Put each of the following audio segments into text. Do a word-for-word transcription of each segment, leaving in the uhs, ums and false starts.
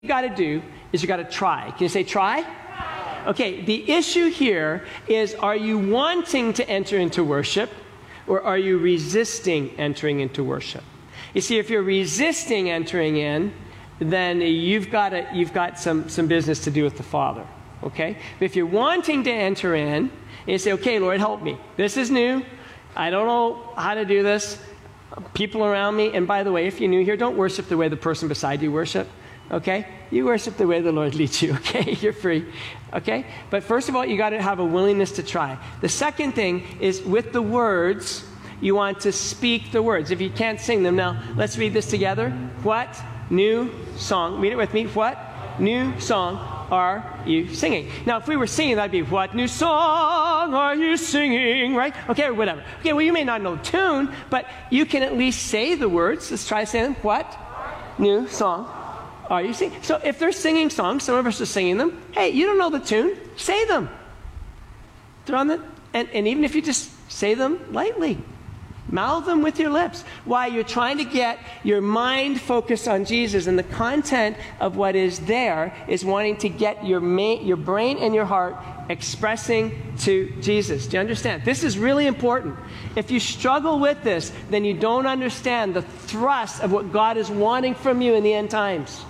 you got to do is you got to try. Can you say try? Try? Okay, the issue here is, are you wanting to enter into worship, or are you resisting entering into worship? You see, if you're resisting entering in, then you've got a, you've got some, some business to do with the Father. Okay? But if you're wanting to enter in, and you say, okay, Lord, help me. This is new. I don't know how to do this. People around me, and by the way, if you're new here, don't worship the way the person beside you worship. Okay? You worship the way the Lord leads you, okay? You're free, okay? But first of all, you got to have a willingness to try. The second thing is, with the words, you want to speak the words. If you can't sing them, now let's read this together. What new song, read it with me, what new song are you singing? Now, if we were singing, that'd be, what new song are you singing, right? Okay, or whatever. Okay, well, you may not know the tune, but you can at least say the words. Let's try to say them. What new song are you singing? So if they're singing songs, some of us are singing them. Hey, you don't know the tune, say them. They're on the, and, and even if you just say them lightly, mouth them with your lips. Why? You're trying to get your mind focused on Jesus, and the content of what is there is wanting to get your, ma- your brain and your heart expressing to Jesus. Do you understand? This is really important. If you struggle with this, then you don't understand the thrust of what God is wanting from you in the end times.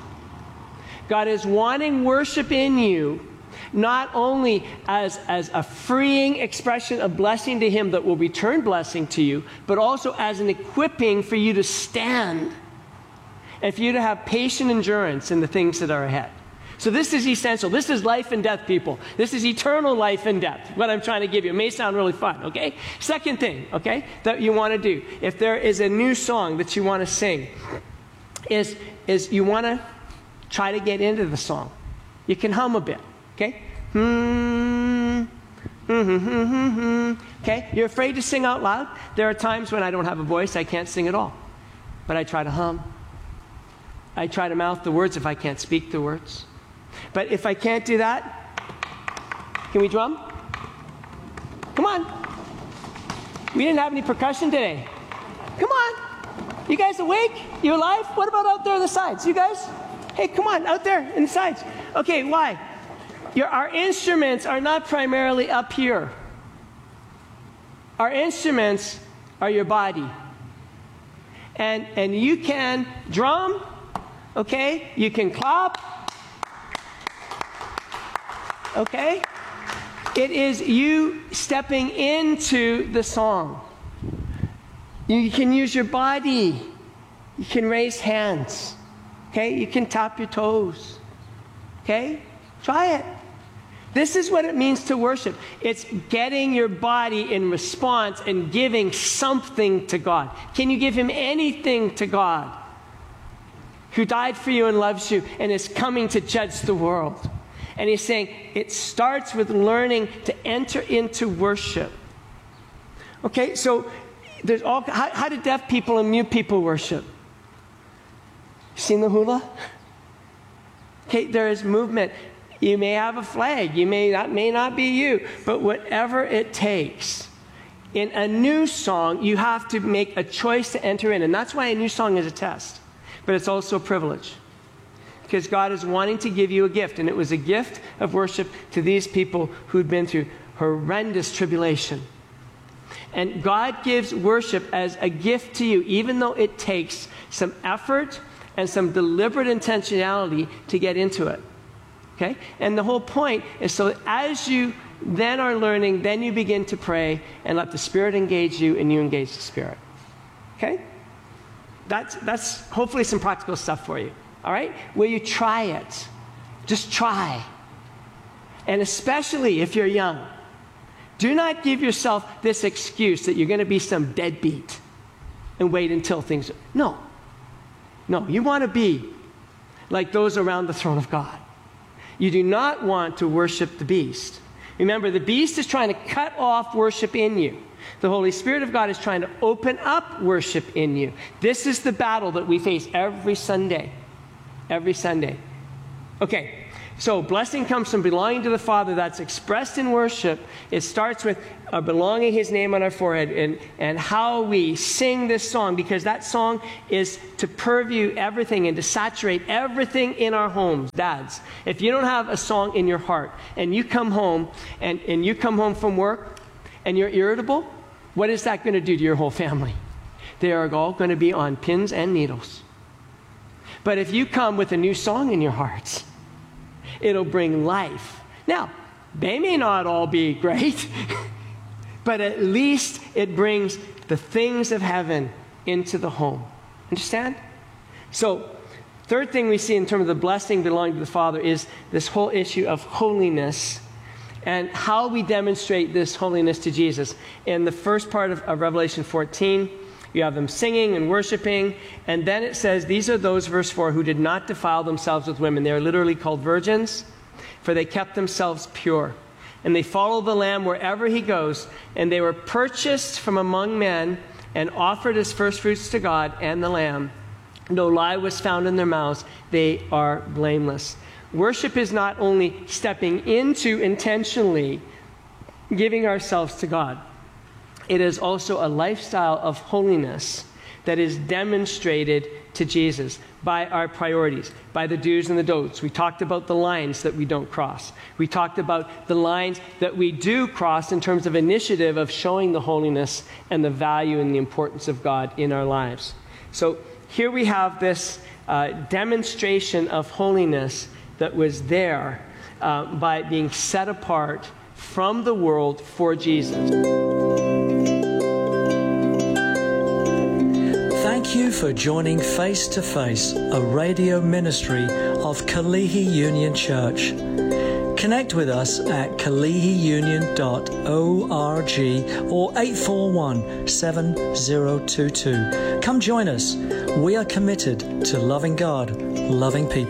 God is wanting worship in you, not only as, as a freeing expression of blessing to Him that will return blessing to you, but also as an equipping for you to stand and for you to have patient endurance in the things that are ahead. So this is essential. This is life and death, people. This is eternal life and death, what I'm trying to give you. It may sound really fun, okay? Second thing, okay, that you want to do, if there is a new song that you want to sing, is, is you want to try to get into the song. You can hum a bit. Okay? Hmm. Okay? You're afraid to sing out loud? There are times when I don't have a voice, I can't sing at all. But I try to hum. I try to mouth the words if I can't speak the words. But if I can't do that, can we drum? Come on. We didn't have any percussion today. Come on. You guys awake? You alive? What about out there on the sides? You guys? Hey, come on, out there in the sides. Okay, why? Your, our instruments are not primarily up here. Our instruments are your body. And, and you can drum, okay? You can clap, okay? It is you stepping into the song. You can use your body. You can raise hands, okay? You can tap your toes, okay? Try it. This is what it means to worship. It's getting your body in response and giving something to God. Can you give Him anything to God, who died for you and loves you and is coming to judge the world? And He's saying it starts with learning to enter into worship. Okay, so there's all. How, how do deaf people and mute people worship? Seen the hula? Okay, there is movement. You may have a flag. You may not, may not be you. But whatever it takes. In a new song, you have to make a choice to enter in. And that's why a new song is a test. But it's also a privilege. Because God is wanting to give you a gift. And it was a gift of worship to these people who'd been through horrendous tribulation. And God gives worship as a gift to you, even though it takes some effort and some deliberate intentionality to get into it. Okay? And the whole point is so that as you then are learning, then you begin to pray and let the Spirit engage you and you engage the Spirit. Okay? That's, that's hopefully some practical stuff for you. All right? Will you try it? Just try. And especially if you're young, do not give yourself this excuse that you're going to be some deadbeat and wait until things... No. No, you want to be like those around the throne of God. You do not want to worship the beast. Remember, the beast is trying to cut off worship in you. The Holy Spirit of God is trying to open up worship in you. This is the battle that we face every Sunday. Every Sunday. Okay, So blessing comes from belonging to the Father. That's expressed in worship. It starts with uh, belonging His name on our forehead and, and how we sing this song, because that song is to purview everything and to saturate everything in our homes. Dads, if you don't have a song in your heart and you come home and, and you come home from work and you're irritable, what is that going to do to your whole family? They are all going to be on pins and needles. But if you come with a new song in your hearts, it'll bring life. Now, they may not all be great, but at least it brings the things of heaven into the home. Understand? So, third thing we see in terms of the blessing belonging to the Father is this whole issue of holiness and how we demonstrate this holiness to Jesus. In the first part of, of Revelation fourteen, you have them singing and worshiping, and then it says, these are those, verse four, who did not defile themselves with women. They are literally called virgins, for they kept themselves pure. And they follow the Lamb wherever He goes, and they were purchased from among men and offered as firstfruits to God and the Lamb. No lie was found in their mouths. They are blameless. Worship is not only stepping into intentionally giving ourselves to God. It is also a lifestyle of holiness that is demonstrated to Jesus by our priorities, by the do's and the don'ts. We talked about the lines that we don't cross. We talked about the lines that we do cross in terms of initiative of showing the holiness and the value and the importance of God in our lives. So here we have this uh, demonstration of holiness that was there uh, by being set apart from the world for Jesus. Thank you for joining Face to Face, a radio ministry of Kalihi Union Church. Connect with us at kalihi union dot org or eight four one, seven zero two two. Come join us. We are committed to loving God, loving people.